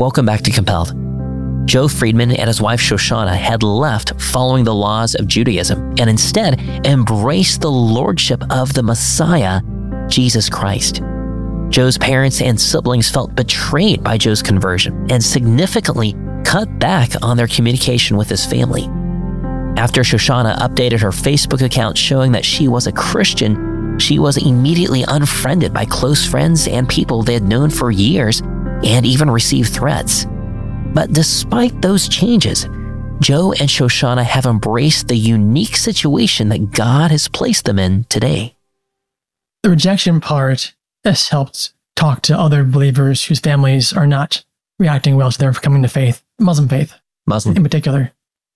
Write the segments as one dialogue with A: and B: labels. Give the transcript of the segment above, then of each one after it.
A: Welcome back to Compelled. Joe Friedman and his wife Shoshana had left following the laws of Judaism and instead embraced the lordship of the Messiah, Jesus Christ. Joe's parents and siblings felt betrayed by Joe's conversion and significantly cut back on their communication with his family. After Shoshana updated her Facebook account showing that she was a Christian, she was immediately unfriended by close friends and people they had known for years and even received threats. But despite those changes, Joe and Shoshana have embraced the unique situation that God has placed them in today.
B: The rejection part has helped talk to other believers whose families are not reacting well to their coming to faith, Muslim faith. In particular.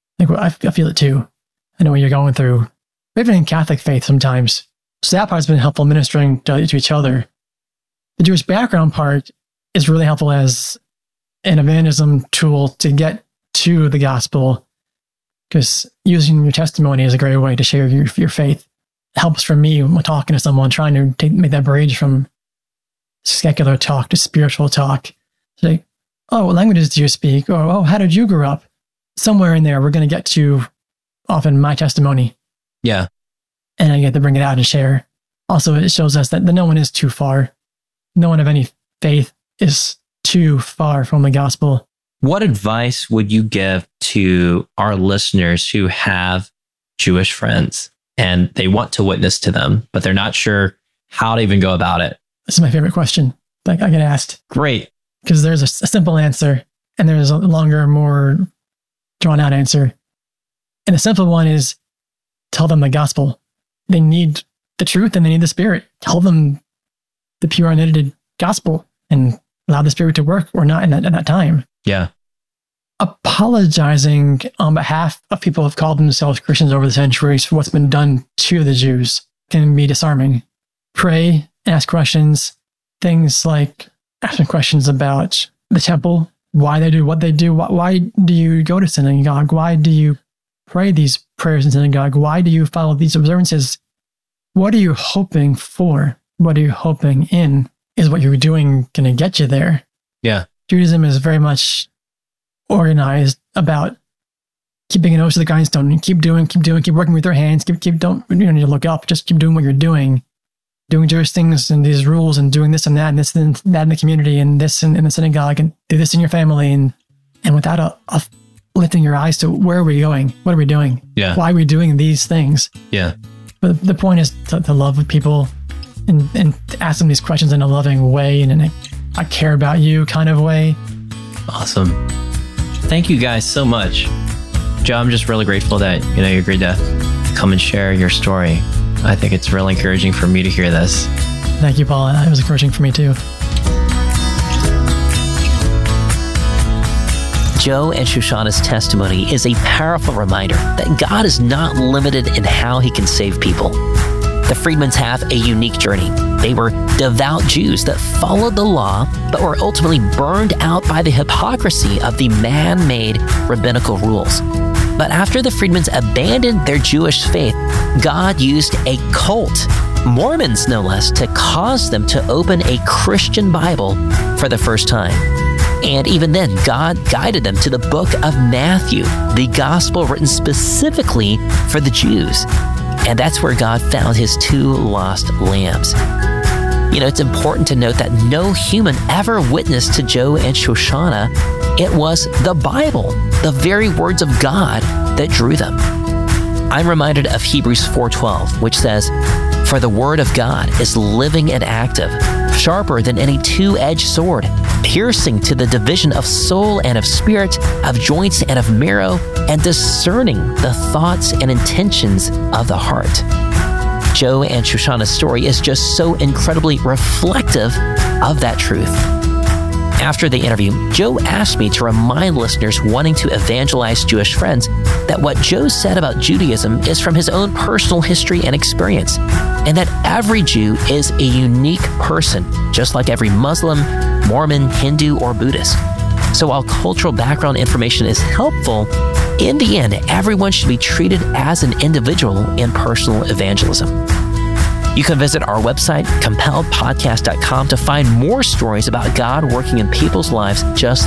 B: I feel it too. I know what you're going through. Even in Catholic faith sometimes. So that part's been helpful ministering to each other. The Jewish background part is really helpful as an evangelism tool to get to the gospel, because using your testimony is a great way to share your faith. It helps for me when talking to someone, trying to make that bridge from secular talk to spiritual talk. Say, oh, what languages do you speak? Or, oh, how did you grow up? Somewhere in there, we're going to get to often my testimony.
A: Yeah.
B: And I get to bring it out and share. Also, it shows us that no one is too far. No one of any faith is too far from the gospel.
A: What advice would you give to our listeners who have Jewish friends and they want to witness to them, but they're not sure how to even go about it?
B: This is my favorite question that I get asked.
A: Great.
B: Because there's a simple answer and there's a longer, more drawn out answer. And the simple one is tell them the gospel. They need the truth and they need the Spirit. Tell them the pure, unedited gospel and allow the Spirit to work or not in that time.
A: Yeah.
B: Apologizing on behalf of people who have called themselves Christians over the centuries for what's been done to the Jews can be disarming. Pray, ask questions, things like asking questions about the temple, why they do what they do. Why do you go to synagogue? Why do you pray these prayers in synagogue? Why do you follow these observances? What are you hoping for? What are you hoping in? Is what you're doing going to get you there?
A: Yeah.
B: Judaism is very much organized about keeping a nose to the grindstone and keep working with your hands. Don't need to look up. Just keep doing what you're doing Jewish things and these rules and doing this and that and this and that in the community and this in the synagogue and do this in your family and without lifting your eyes to where are we going? What are we doing?
A: Yeah.
B: Why are we doing these things?
A: Yeah.
B: But the point is to love people and ask them these questions in a loving way and in I care about you kind of way.
A: Awesome. Thank you guys so much. Joe, I'm just really grateful that you agreed to come and share your story. I think it's really encouraging for me to hear this.
B: Thank you, Paul. It was encouraging for me too.
A: Joe and Shoshana's testimony is a powerful reminder that God is not limited in how he can save people. The Friedmans have a unique journey. They were devout Jews that followed the law, but were ultimately burned out by the hypocrisy of the man-made rabbinical rules. But after the Friedmans abandoned their Jewish faith, God used a cult, Mormons no less, to cause them to open a Christian Bible for the first time. And even then, God guided them to the book of Matthew, the gospel written specifically for the Jews. And that's where God found his two lost lambs. It's important to note that no human ever witnessed to Joe and Shoshana. It was the Bible, the very words of God, that drew them. I'm reminded of Hebrews 4:12, which says, "For the word of God is living and active, sharper than any two-edged sword, piercing to the division of soul and of spirit, of joints and of marrow, and discerning the thoughts and intentions of the heart." Joe and Shoshana's story is just so incredibly reflective of that truth. After the interview, Joe asked me to remind listeners wanting to evangelize Jewish friends that what Joe said about Judaism is from his own personal history and experience, and that every Jew is a unique person, just like every Muslim, Mormon, Hindu, or Buddhist. So while cultural background information is helpful, in the end, everyone should be treated as an individual in personal evangelism. You can visit our website, compelledpodcast.com, to find more stories about God working in people's lives just